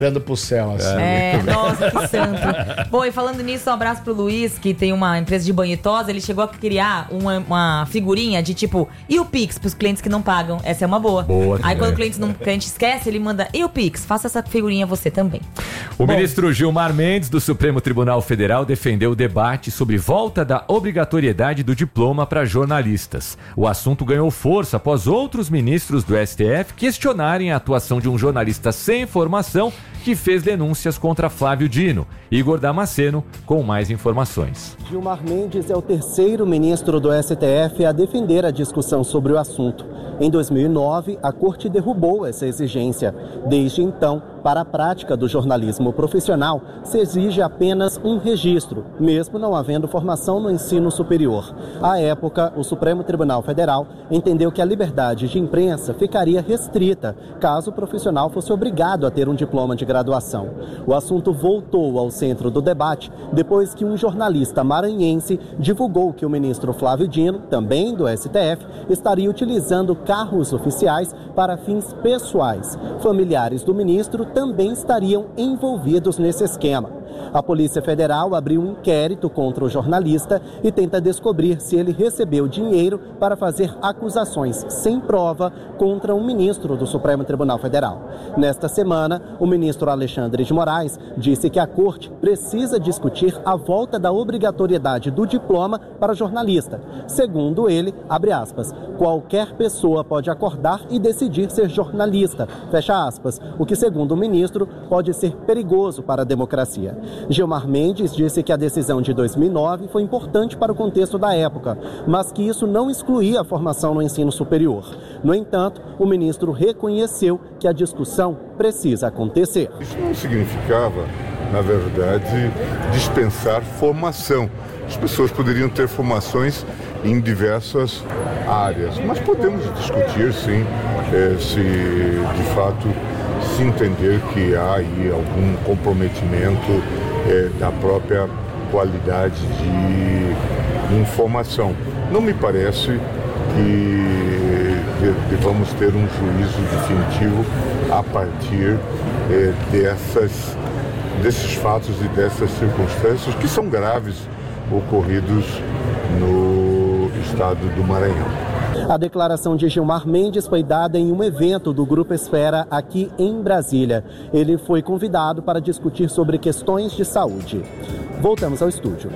olhando pro céu, assim. Nossa, que santo. Bom, e falando nisso, um abraço pro Luiz, que tem uma empresa de banho e tosa. Ele chegou a criar uma figurinha de tipo, e o Pix pros clientes que não pagam? Essa é uma boa. Aí quando o cliente esquece, ele manda, e o Pix? Faça essa figurinha você também. O ministro Gilmar Mendes, do Supremo Tribunal Federal, defendeu o debate sobre volta da obrigatoriedade do diploma para jornalistas. O assunto ganhou força após outros ministros do STF questionarem a atuação de um jornalista sem formação que fez denúncias contra Flávio Dino. Igor Damasceno com mais informações. Gilmar Mendes é o terceiro ministro do STF a defender a discussão sobre o assunto. Em 2009, a Corte derrubou essa exigência. Desde então, para a prática do jornalismo profissional, se exige apenas um registro, mesmo não havendo formação no ensino superior. À época, o Supremo Tribunal Federal entendeu que a liberdade de imprensa ficaria restrita caso o profissional fosse obrigado a ter um diploma de graduação. O assunto voltou ao centro do debate depois que um jornalista maranhense divulgou que o ministro Flávio Dino, também do STF, estaria utilizando carros oficiais para fins pessoais. Familiares do ministro também estariam envolvidos nesse esquema. A Polícia Federal abriu um inquérito contra o jornalista e tenta descobrir se ele recebeu dinheiro para fazer acusações sem prova contra um ministro do Supremo Tribunal Federal. Nesta semana, o ministro Alexandre de Moraes disse que a Corte precisa discutir a volta da obrigatoriedade do diploma para jornalista. Segundo ele, abre aspas, qualquer pessoa pode acordar e decidir ser jornalista, fecha aspas, o que, segundo o ministro, pode ser perigoso para a democracia. Gilmar Mendes disse que a decisão de 2009 foi importante para o contexto da época, mas que isso não excluía a formação no ensino superior. No entanto, o ministro reconheceu que a discussão precisa acontecer. Isso não significava, na verdade, dispensar formação. As pessoas poderiam ter formações em diversas áreas, mas podemos discutir, sim, se de fato se entender que há aí algum comprometimento da própria qualidade de informação. Não me parece que devamos ter um juízo definitivo a partir desses fatos e dessas circunstâncias que são graves ocorridos no estado do Maranhão. A declaração de Gilmar Mendes foi dada em um evento do Grupo Esfera aqui em Brasília. Ele foi convidado para discutir sobre questões de saúde. Voltamos ao estúdio.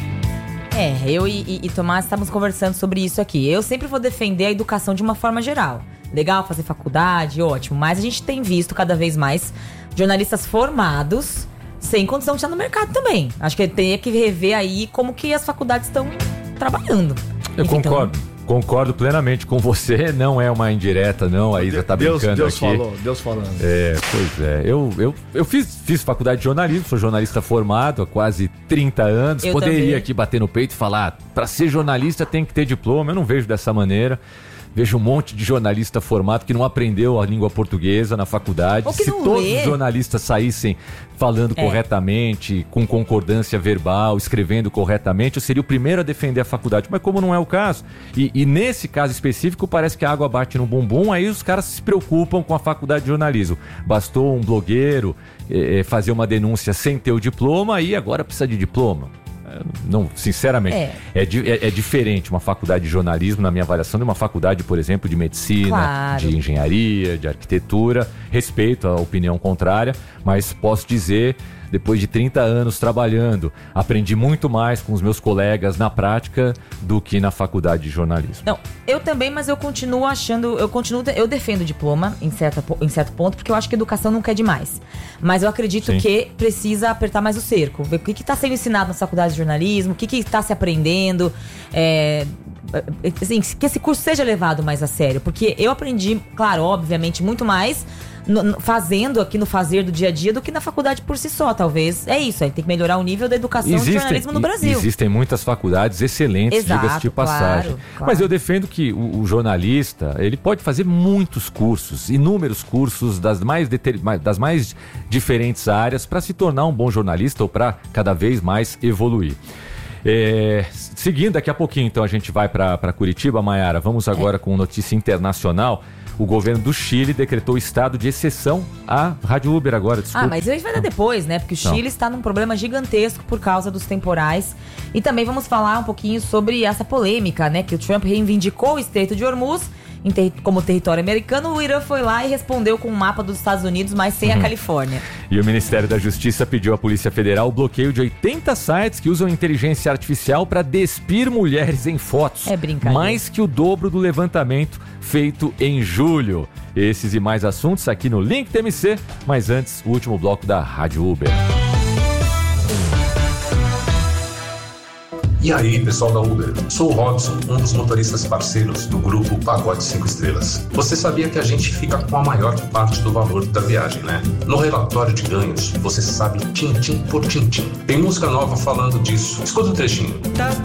Eu e Tomás estávamos conversando sobre isso aqui. Eu sempre vou defender a educação de uma forma geral. Legal fazer faculdade, ótimo. Mas a gente tem visto cada vez mais jornalistas formados sem condição de estar no mercado também. Acho que tem que rever aí como que as faculdades estão trabalhando. Eu concordo plenamente com você, não é uma indireta, não, a Isa tá brincando Deus aqui. Deus falando. Pois é, eu fiz faculdade de jornalismo, sou jornalista formado há quase 30 anos, poderia aqui bater no peito e falar, para ser jornalista tem que ter diploma, eu não vejo dessa maneira. Vejo um monte de jornalista formado que não aprendeu a língua portuguesa na faculdade. Se todos os jornalistas saíssem falando corretamente, com concordância verbal, escrevendo corretamente, eu seria o primeiro a defender a faculdade. Mas como não é o caso, e nesse caso específico parece que a água bate no bumbum, aí os caras se preocupam com a faculdade de jornalismo. Bastou um blogueiro fazer uma denúncia sem ter o diploma, e agora precisa de diploma. Não, sinceramente, é diferente uma faculdade de jornalismo, na minha avaliação, de uma faculdade, por exemplo, de medicina, de engenharia, de arquitetura. Respeito a opinião contrária, mas posso dizer, depois de 30 anos trabalhando, aprendi muito mais com os meus colegas na prática do que na faculdade de jornalismo. Não, eu também, mas eu continuo achando, eu defendo o diploma em certo ponto, porque eu acho que a educação nunca é demais. Mas eu acredito que precisa apertar mais o cerco, ver o que está sendo ensinado nas faculdades de jornalismo, o que está se aprendendo, assim, que esse curso seja levado mais a sério, porque eu aprendi, claro, obviamente, muito mais fazendo aqui no fazer do dia a dia do que na faculdade por si só, talvez. É isso, aí tem que melhorar o nível da educação de jornalismo no Brasil. Existem muitas faculdades excelentes, diga-se de passagem. Claro. Mas eu defendo que o jornalista, ele pode fazer muitos cursos, inúmeros cursos das mais diferentes áreas para se tornar um bom jornalista ou para cada vez mais evoluir. Seguindo, daqui a pouquinho então a gente vai para Curitiba, Mayara. Vamos agora com notícia internacional. o governo do Chile decretou estado de exceção à Rádio Uber agora, desculpa. Mas a gente vai dar depois, né? Porque o Chile está num problema gigantesco por causa dos temporais. E também vamos falar um pouquinho sobre essa polêmica, né? Que o Trump reivindicou o Estreito de Hormuz como território americano. O Irã foi lá e respondeu com um mapa dos Estados Unidos, mas sem a Califórnia. E o Ministério da Justiça pediu à Polícia Federal o bloqueio de 80 sites que usam inteligência artificial para despir mulheres em fotos. É brincadeira. Mais que o dobro do levantamento feito em julho. Esses e mais assuntos aqui no Link TMC, mas antes, o último bloco da Rádio Uber. E aí, pessoal da Uber? Sou o Robson, um dos motoristas parceiros do grupo Pacote 5 Estrelas. Você sabia que a gente fica com a maior parte do valor da viagem, né? No relatório de ganhos, você sabe tintim por tintim. Tem música nova falando disso. Escuta o trechinho.